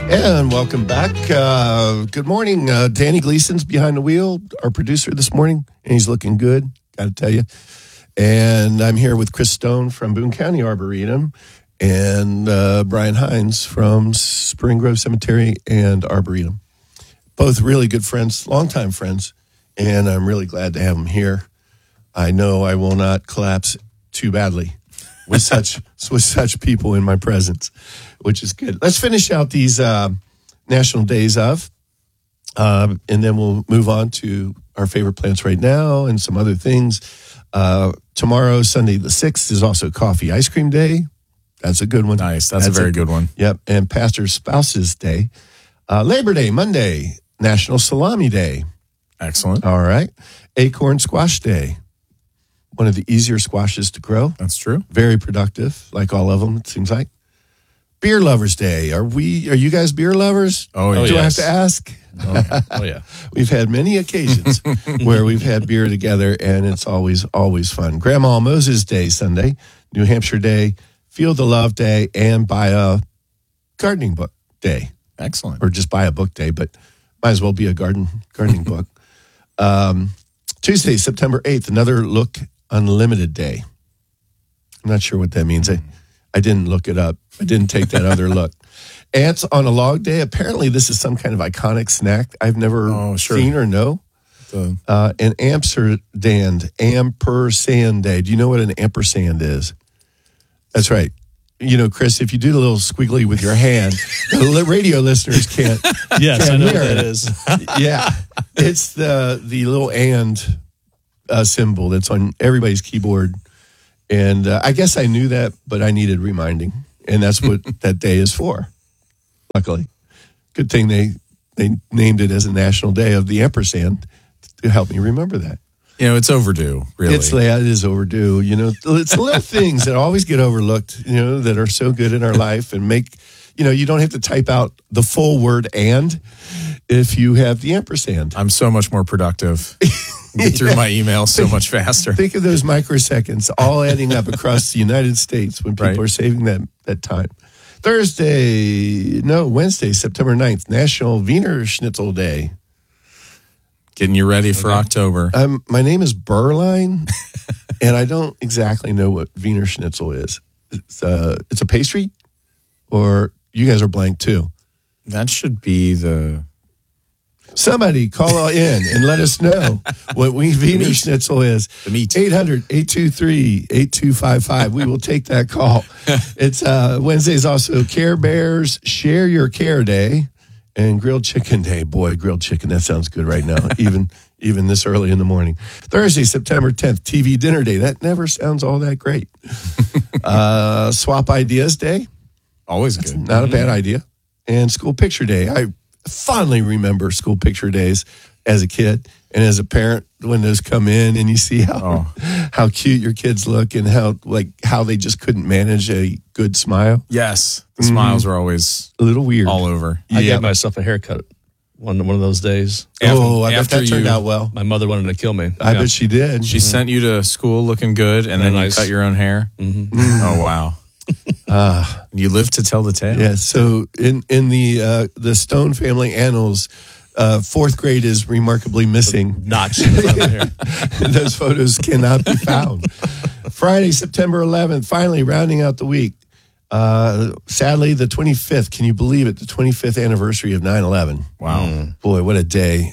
And welcome back. Good morning. Danny Gleason's behind the wheel, our producer this morning, and he's looking good, got to tell you. And I'm here with Chris Stone from Boone County Arboretum and Brian Hines from Spring Grove Cemetery and Arboretum. Both really good friends, longtime friends, and I'm really glad to have them here. I know I will not collapse too badly with such people in my presence, which is good. Let's finish out these National Days of, and then we'll move on to our favorite plants right now and some other things. Tomorrow, Sunday the 6th, is also Coffee Ice Cream Day. That's a good one. Nice. That's a very good one. Yep. And Pastor Spouses Day. Labor Day, Monday, National Salami Day. Excellent. All right. Acorn Squash Day. One of the easier squashes to grow. That's true. Very productive, like all of them, it seems like. Beer Lovers Day. Are you guys beer lovers? Oh, yeah. Do I have to ask? Oh, yeah. We've had many occasions where we've had beer together, and it's always fun. Grandma Moses Day, Sunday. New Hampshire Day. Field the Love Day, and Buy a Gardening Book Day. Excellent. Or just buy a book day, but might as well be a gardening book. Tuesday, September 8th, Another Look Unlimited Day. I'm not sure what that means. I didn't look it up. I didn't take that other look. Ants on a Log Day. Apparently, this is some kind of iconic snack I've never seen or know. And ampersand Day. Do you know what an ampersand is? That's right. You know, Chris, if you do the little squiggly with your hand, the radio listeners can't. Yes, I know what that is. Yeah. It's the little and symbol that's on everybody's keyboard. And I guess I knew that, but I needed reminding. And that's what that day is for, luckily. Good thing they named it as a National Day of the Ampersand to help me remember that. You know, it's overdue, really. It is overdue. You know, it's little things that always get overlooked, you know, that are so good in our life and make, you know, you don't have to type out the full word and if you have the ampersand. I'm so much more productive. Get through my email so much faster. Think of those microseconds all adding up across the United States when people are saving that time. Wednesday, September 9th, National Wiener Schnitzel Day. Getting you ready for October. My name is Berline, and I don't exactly know what Wiener Schnitzel is. It's a pastry, or you guys are blank too? That should be the... Somebody call in and let us know what Wiener Schnitzel is. The meat. 800-823-8255. We will take that call. It's Wednesday's also Care Bears Share Your Care Day. And Grilled Chicken Day. Boy, grilled chicken, that sounds good right now, even this early in the morning. Thursday, September 10th, TV Dinner Day. That never sounds all that great. Swap Ideas Day. Always good. Not a bad idea. And School Picture Day. I fondly remember school picture days as a kid and as a parent when those come in and you see how cute your kids look and how they just couldn't manage a good smile. Yes. The smiles were always a little weird. All over. I gave myself a haircut one of those days. I bet that turned out well. My mother wanted to kill me. I bet she did. She sent you to school looking good and then you cut your own hair? Mm-hmm. Oh, wow. You live to tell the tale. Yeah, so in the Stone family annals, fourth grade is remarkably missing. Notch in the front of the hair. Those photos cannot be found. Friday, September 11th, finally rounding out the week. Sadly, the 25th. Can you believe it? The 25th anniversary of 9/11. Wow. Boy, what a day.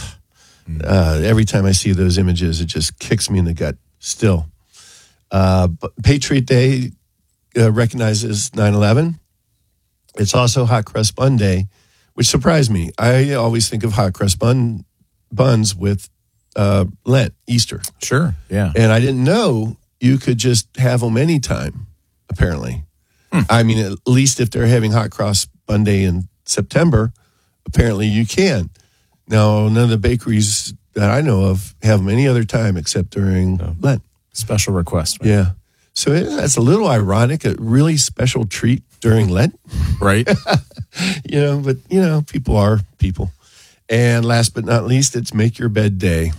Every time I see those images, it just kicks me in the gut still. But Patriot Day recognizes 9/11. It's also Hot Crust Bun Day, which surprised me. I always think of hot crust buns with Lent, Easter. Sure, yeah. And I didn't know you could just have them anytime, apparently. I mean, at least if they're having Hot Cross Bun Day in September, apparently you can. Now, none of the bakeries that I know of have them any other time except during Lent. Special request. Right? Yeah. So that's a little ironic, a really special treat during Lent. Right. But people are people. And last but not least, it's Make Your Bed Day.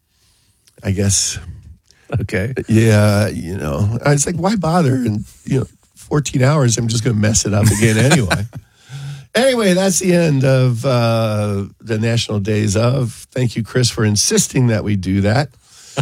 I guess. Okay. Yeah, it's like, why bother? And, 14 hours, I'm just going to mess it up again anyway. Anyway, that's the end of the National Days of. Thank you, Chris, for insisting that we do that.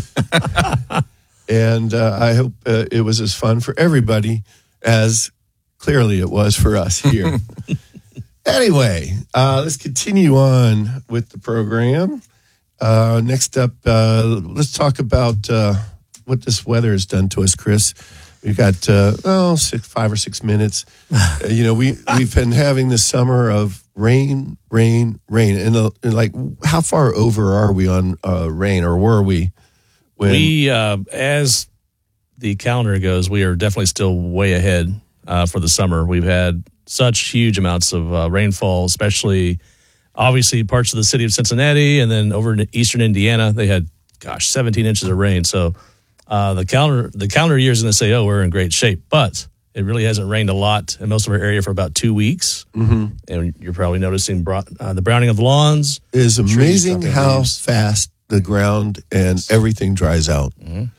And I hope it was as fun for everybody as clearly it was for us here. Anyway, let's continue on with the program. Next up, let's talk about what this weather has done to us, Chris. We've got 5 or 6 minutes. We've been having this summer of rain, and like, how far over are we on rain, or were we? We, as the calendar goes, we are definitely still way ahead for the summer. We've had such huge amounts of rainfall, especially, obviously, parts of the city of Cincinnati, and then over in eastern Indiana, they had, 17 inches of rain. So the calendar year is going to say, we're in great shape, but it really hasn't rained a lot in most of our area for about 2 weeks. Mm-hmm. And you're probably noticing the browning of lawns. It is amazing how fast the ground and everything dries out.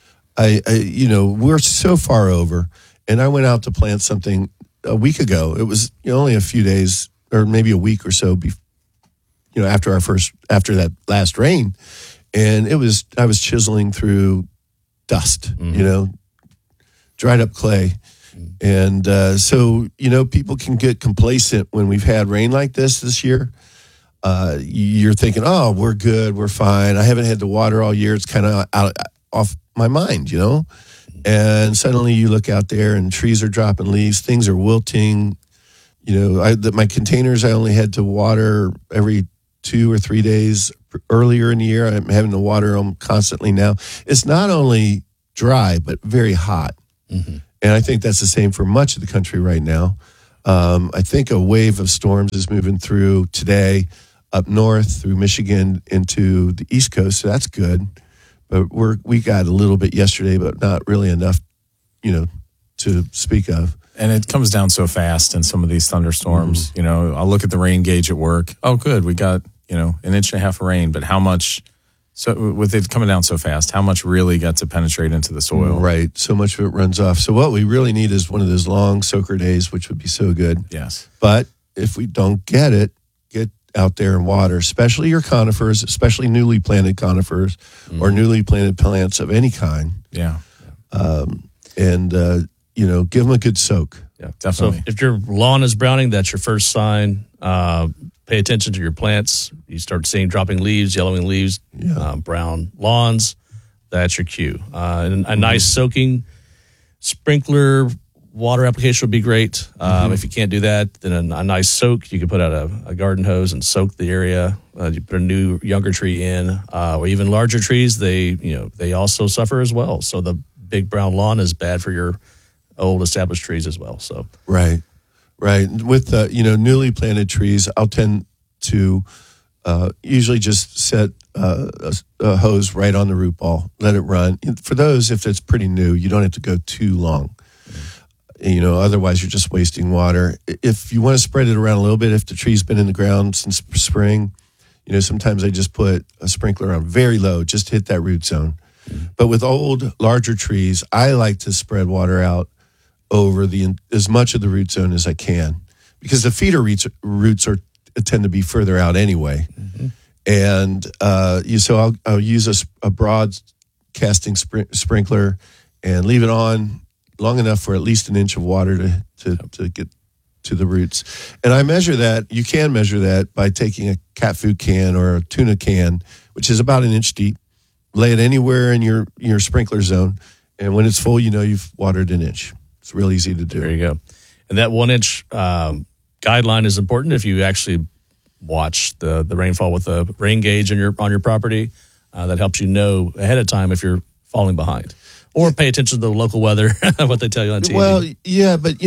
Mm-hmm. We're so far over, and I went out to plant something a week ago. It was only a few days, or maybe a week or so, after that last rain, and I was chiseling through dust, dried up clay, and so people can get complacent when we've had rain like this year. You're thinking, oh, we're good, we're fine. I haven't had to water all year. It's kind of off my mind, And suddenly you look out there and trees are dropping leaves, things are wilting. My containers, I only had to water every 2 or 3 days earlier in the year. I'm having to water them constantly now. It's not only dry, but very hot. Mm-hmm. And I think that's the same for much of the country right now. I think a wave of storms is moving through today, up north through Michigan into the East Coast. So that's good. But we got a little bit yesterday, but not really enough, to speak of. And it comes down so fast in some of these thunderstorms. Mm-hmm. I'll look at the rain gauge at work. Oh, good. We got, an inch and a half of rain. But how much, so with it coming down so fast, how much really got to penetrate into the soil? Right. So much of it runs off. So what we really need is one of those long soaker days, which would be so good. Yes. But if we don't get it, get out there and water, especially your conifers, especially newly planted conifers or newly planted plants of any kind. Yeah. Give them a good soak. Yeah, definitely. So if your lawn is browning, that's your first sign. Pay attention to your plants. You start seeing dropping leaves, yellowing leaves, brown lawns. That's your cue. And a nice soaking sprinkler water application would be great. If you can't do that, then a nice soak. You can put out a garden hose and soak the area. You put a new younger tree in, or even larger trees. They also suffer as well. So the big brown lawn is bad for your old established trees as well. So right. With newly planted trees, I'll tend to usually just set a hose right on the root ball, let it run. For those, if it's pretty new, you don't have to go too long. Otherwise you're just wasting water. If you want to spread it around a little bit, if the tree's been in the ground since spring, sometimes I just put a sprinkler on very low, just to hit that root zone. But with old, larger trees, I like to spread water out over as much of the root zone as I can, because the feeder roots tend to be further out anyway. Mm-hmm. And so I'll use a broad casting sprinkler and leave it on long enough for at least an inch of water to get to the roots. And I measure that. You can measure that by taking a cat food can or a tuna can, which is about an inch deep. Lay it anywhere in your sprinkler zone, and when it's full, you've watered an inch. It's real easy to do. There you go. And that 1 inch guideline is important if you actually watch the rainfall with a rain gauge on your property. That helps you know ahead of time if you're falling behind. Or pay attention to the local weather, what they tell you on TV. Well, yeah, but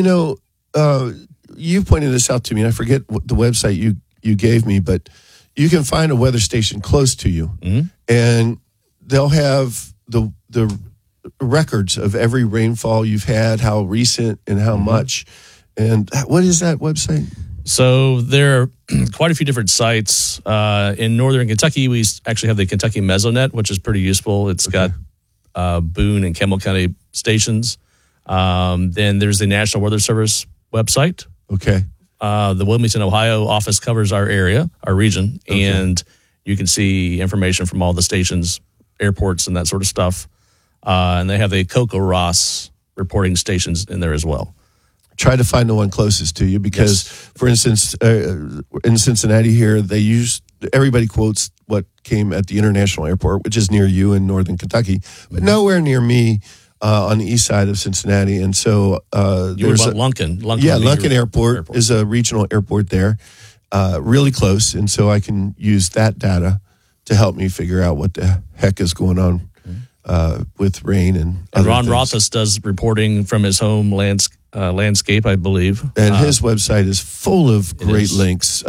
you pointed this out to me, and I forget what the website you gave me, but you can find a weather station close to you, and they'll have the records of every rainfall you've had, how recent and how much. And what is that website? So there are quite a few different sites. In northern Kentucky, we actually have the Kentucky Mesonet, which is pretty useful. It's got Boone and Campbell County stations. Then there's the National Weather Service website. Okay. The Wilmington, Ohio office covers our area, our region, and you can see information from all the stations, airports, and that sort of stuff. And they have a Coco Ross reporting stations in there as well. Try to find the one closest to you because, for instance, in Cincinnati here, everybody quotes what came at the International Airport, which is near you in northern Kentucky, but nowhere near me on the east side of Cincinnati. And so there's Lunken. Lunken Airport is a regional airport there, really close. And so I can use that data to help me figure out what the heck is going on with rain and Ron things. Rothfuss does reporting from his home landscape, I believe. And his website is full of great links,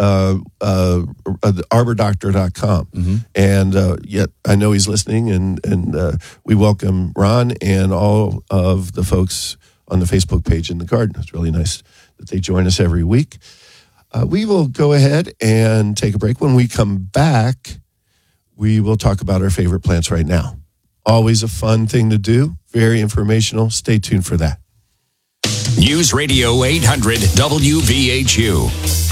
arbordoctor.com. And yet I know he's listening, and we welcome Ron and all of the folks on the Facebook page in the garden. It's really nice that they join us every week. We will go ahead and take a break. When we come back, we will talk about our favorite plants right now. Always a fun thing to do, very informational. Stay tuned for that. News Radio 800 WVHU.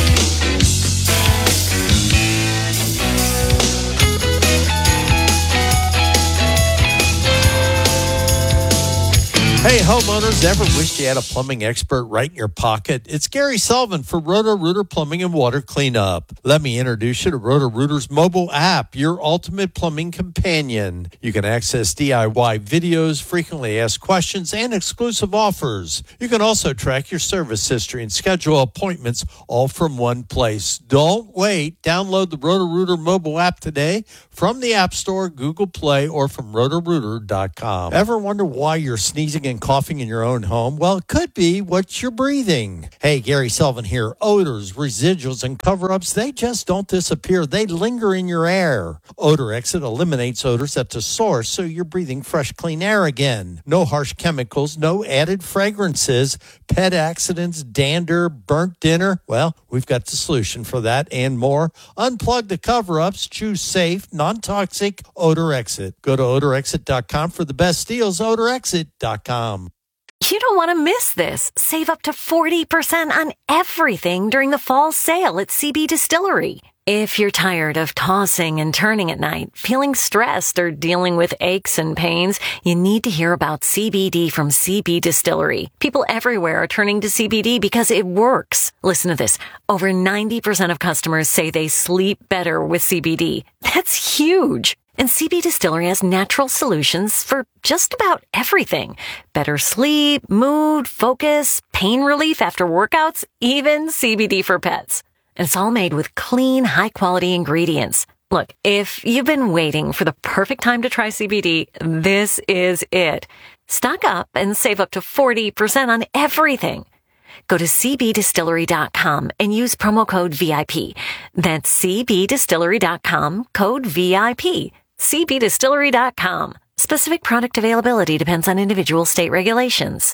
Hey, homeowners, ever wished you had a plumbing expert right in your pocket? It's Gary Sullivan for Roto-Rooter Plumbing and Water Cleanup. Let me introduce you to Roto-Rooter's mobile app, your ultimate plumbing companion. You can access DIY videos, frequently asked questions, and exclusive offers. You can also track your service history and schedule appointments all from one place. Don't wait. Download the Roto-Rooter mobile app today from the App Store, Google Play, or from rotorooter.com. Ever wonder why you're sneezing and coughing in your own home? Well, it could be what you're breathing. Hey, Gary Sullivan here. Odors, residuals, and cover-ups, they just don't disappear. They linger in your air. Odor Exit eliminates odors at the source, so you're breathing fresh, clean air again. No harsh chemicals, no added fragrances, pet accidents, dander, burnt dinner. Well, we've got the solution for that and more. Unplug the cover-ups. Choose safe, non-toxic Odor Exit. Go to odorexit.com for the best deals. odorexit.com. You don't want to miss this. Save up to 40% on everything during the fall sale at CB Distillery. If you're tired of tossing and turning at night, feeling stressed, or dealing with aches and pains, you need to hear about CBD from CB Distillery. People everywhere are turning to CBD because it works. Listen to this. Over 90% of customers say they sleep better with CBD. That's huge. And CB Distillery has natural solutions for just about everything. Better sleep, mood, focus, pain relief after workouts, even CBD for pets. And it's all made with clean, high-quality ingredients. Look, if you've been waiting for the perfect time to try CBD, this is it. Stock up and save up to 40% on everything. Go to cbdistillery.com and use promo code VIP. That's cbdistillery.com, code VIP. cbdistillery.com. Specific product availability depends on individual state regulations.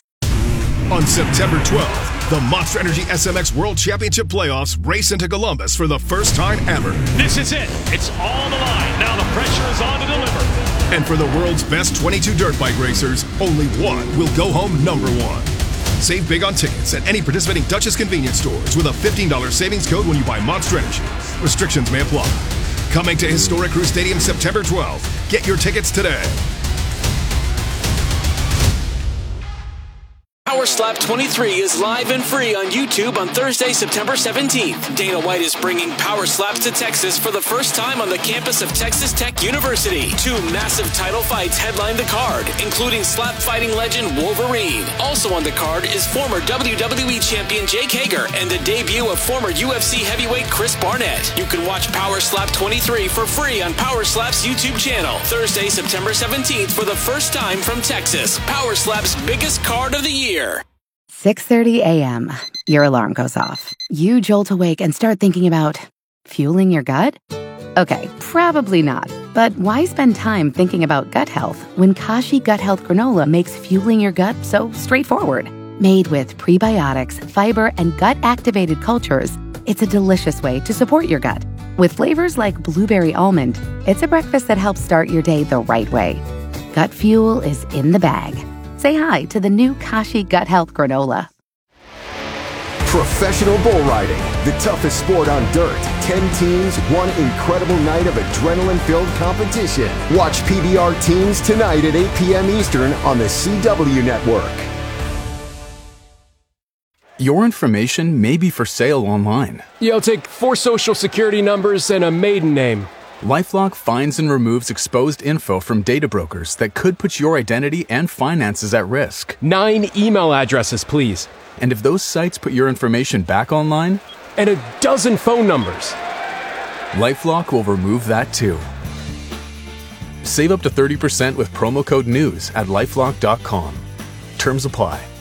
On September 12th, the Monster Energy SMX World Championship Playoffs race into Columbus for the first time ever. This is it. It's on the line. Now the pressure is on to deliver. And for the world's best 22 dirt bike racers, only one will go home number one. Save big on tickets at any participating Duchess convenience stores with a $15 savings code when you buy Monster Energy. Restrictions may apply. Coming to Historic Crew Stadium September 12th. Get your tickets today. Power Slap 23 is live and free on YouTube on Thursday, September 17th. Dana White is bringing Power Slaps to Texas for the first time on the campus of Texas Tech University. 2 massive title fights headline the card, including slap fighting legend Wolverine. Also on the card is former WWE champion Jake Hager and the debut of former UFC heavyweight Chris Barnett. You can watch Power Slap 23 for free on Power Slap's YouTube channel. Thursday, September 17th for the first time from Texas. Power Slap's biggest card of the year. 6:30 a.m. Your alarm goes off. You jolt awake and start thinking about fueling your gut? Okay, probably not. But why spend time thinking about gut health when Kashi Gut Health Granola makes fueling your gut so straightforward? Made with prebiotics, fiber, and gut-activated cultures, it's a delicious way to support your gut. With flavors like blueberry almond, it's a breakfast that helps start your day the right way. Gut fuel is in the bag. Say hi to the new Kashi Gut Health Granola. Professional bull riding, the toughest sport on dirt. 10 teams, one incredible night of adrenaline-filled competition. Watch PBR Teams tonight at 8 p.m. Eastern on the CW Network. Your information may be for sale online. Yeah, I'll take 4 social security numbers and a maiden name. LifeLock finds and removes exposed info from data brokers that could put your identity and finances at risk. 9 email addresses, please. And if those sites put your information back online? And a dozen phone numbers. LifeLock will remove that too. Save up to 30% with promo code NEWS at LifeLock.com. Terms apply.